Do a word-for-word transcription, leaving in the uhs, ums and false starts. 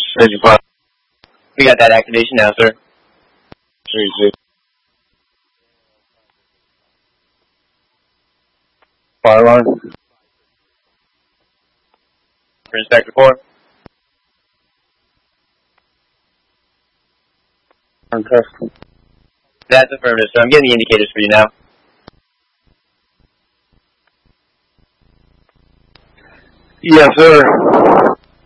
Engine five. We got that activation now, sir. Three, six. Fire line. For Inspector four. On test. That's affirmative, sir. I'm getting the indicators for you now. Yes, sir.